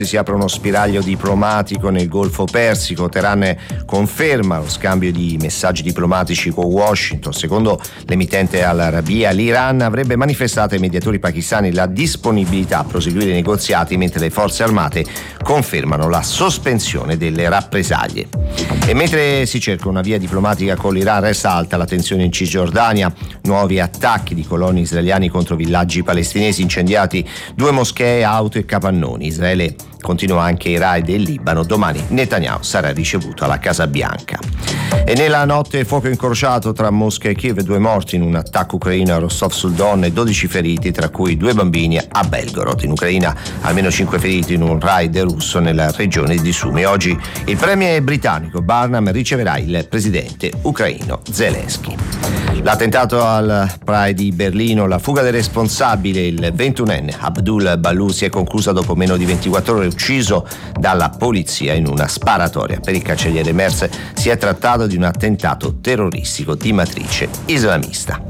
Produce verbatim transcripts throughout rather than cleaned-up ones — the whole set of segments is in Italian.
Si apre uno spiraglio diplomatico nel Golfo Persico. Teheran conferma lo scambio di messaggi diplomatici con Washington. Secondo l'emittente Al Arabiya, l'Iran avrebbe manifestato ai mediatori pakistani la disponibilità a proseguire i negoziati, mentre le forze armate confermano la sospensione delle rappresaglie. E mentre si cerca una via diplomatica con l'Iran, resta alta la tensione in Cisgiordania. Nuovi attacchi di coloni israeliani contro villaggi palestinesi, incendiati due moschee, auto e capannoni. Israele continua anche i raid del Libano. Domani Netanyahu sarà ricevuto alla Casa Bianca. E nella notte fuoco incrociato tra Mosca e Kiev, due morti in un attacco ucraino a Rostov sul Don e dodici feriti, tra cui due bambini a Belgorod. In Ucraina almeno cinque feriti in un raid russo nella regione di Sumy. Oggi il premier britannico Barnum riceverà il presidente ucraino Zelensky. L'attentato al Pride di Berlino, la fuga del responsabile, il ventunenne Abdul Balou, si è conclusa dopo meno di ventiquattro ore, ucciso dalla polizia in una sparatoria. Per il cancelliere Merz si è trattato di un attentato terroristico di matrice islamista.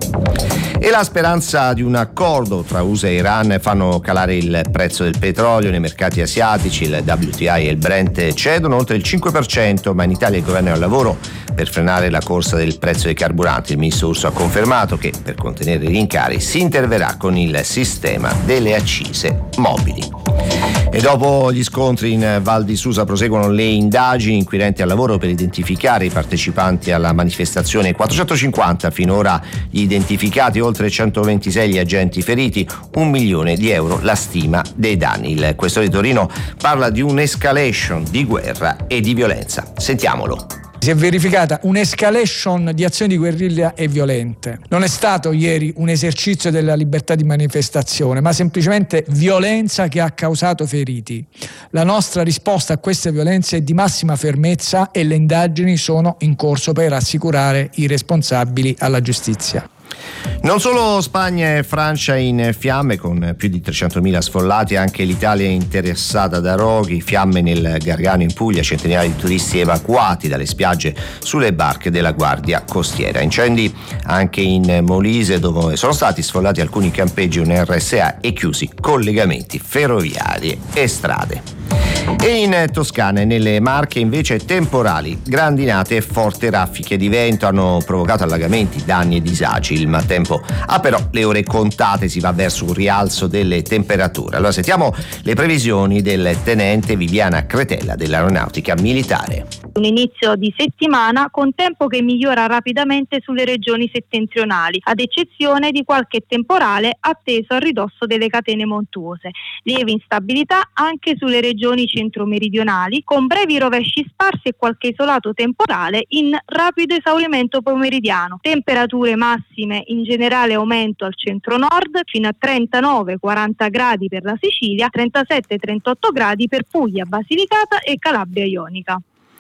E la speranza di un accordo tra U S A e Iran fanno calare il prezzo del petrolio nei mercati asiatici. Il W T I e il Brent cedono oltre il cinque per cento, ma in Italia il governo è al lavoro per frenare la corsa del prezzo dei carburanti. Il ministro Urso ha confermato che per contenere i rincari si interverrà con il sistema delle accise mobili. E dopo gli scontri in Val di Susa proseguono le indagini, inquirenti al lavoro per identificare i partecipanti alla manifestazione. quattrocentocinquanta finora gli identificati, oltre centoventisei gli agenti feriti, un milione di euro la stima dei danni. Il questore di Torino parla di un'escalation di guerra e di violenza. Sentiamolo. Si è verificata un'escalation di azioni di guerriglia e violente. Non è stato ieri un esercizio della libertà di manifestazione, ma semplicemente violenza che ha causato feriti. La nostra risposta a queste violenze è di massima fermezza e le indagini sono in corso per assicurare i responsabili alla giustizia. Non solo Spagna e Francia in fiamme, con più di trecentomila sfollati, anche l'Italia è interessata da roghi, fiamme nel Gargano in Puglia, centinaia di turisti evacuati dalle spiagge sulle barche della Guardia Costiera. Incendi anche in Molise, dove sono stati sfollati alcuni campeggi, un R S A e chiusi collegamenti ferroviari e strade. E in Toscana e nelle Marche invece temporali, grandinate e forti raffiche di vento hanno provocato allagamenti, danni e disagi. Il maltempo ha però le ore contate, si va verso un rialzo delle temperature. Allora sentiamo le previsioni del tenente Viviana Cretella dell'Aeronautica Militare. Un inizio di settimana con tempo che migliora rapidamente sulle regioni settentrionali, ad eccezione di qualche temporale atteso a ridosso delle catene montuose. Lieve instabilità anche sulle regioni centro-meridionali, con brevi rovesci sparsi e qualche isolato temporale in rapido esaurimento pomeridiano. Temperature massime in generale aumento al centro-nord, fino a trentanove quaranta gradi per la Sicilia, trentasette trentotto gradi per Puglia, Basilicata e Calabria Ionica.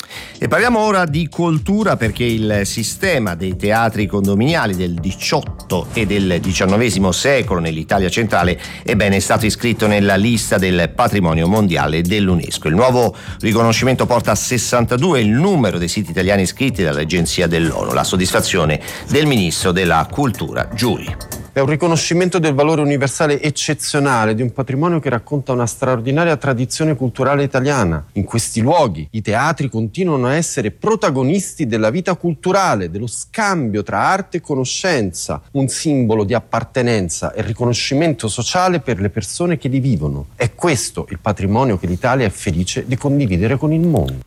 E parliamo ora di cultura, perché il sistema dei teatri condominiali del diciotto e del diciannovesimo secolo nell'Italia centrale ebbene, è stato iscritto nella lista del patrimonio mondiale dell'UNESCO. Il nuovo riconoscimento porta a sessantadue il numero dei siti italiani iscritti dall'Agenzia dell'ONU. La soddisfazione del ministro della Cultura Giuri. È un riconoscimento del valore universale eccezionale di un patrimonio che racconta una straordinaria tradizione culturale italiana. In questi luoghi i teatri continuano a essere protagonisti della vita culturale, dello scambio tra arte e conoscenza, un simbolo di appartenenza e riconoscimento sociale per le persone che li vivono. È questo il patrimonio che l'Italia è felice di condividere con il mondo.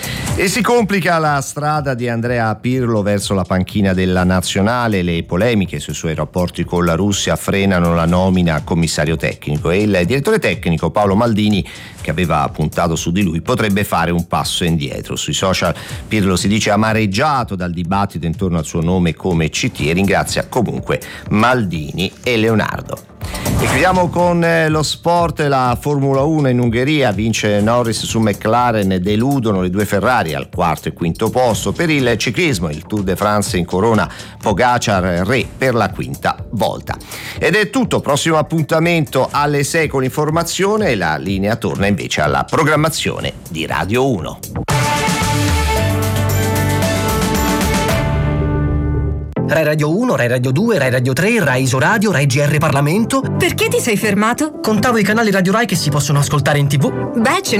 E si complica la strada di Andrea Pirlo verso la panchina della nazionale. Le polemiche sui suoi rapporti con la Russia frenano la nomina a commissario tecnico e il direttore tecnico Paolo Maldini, che aveva puntato su di lui, potrebbe fare un passo indietro. Sui social Pirlo si dice amareggiato dal dibattito intorno al suo nome come C T e ringrazia comunque Maldini e Leonardo. E chiudiamo con lo sport. La Formula uno in Ungheria, vince Norris su McLaren, deludono le due Ferrari al quarto e quinto posto. Per il ciclismo, il Tour de France in corona Pogacar re per la quinta volta. Ed è tutto, prossimo appuntamento alle sei con l'informazione, e la linea torna invece alla programmazione di Radio uno. Rai Radio uno, Rai Radio due, Rai Radio tre, Rai Isoradio, Rai G R Parlamento. Perché ti sei fermato? Contavo i canali Radio Rai che si possono ascoltare in tv. Beh, ce